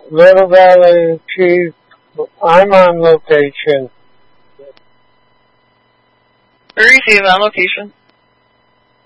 Little Valley Chief, I'm on location. We receive on location.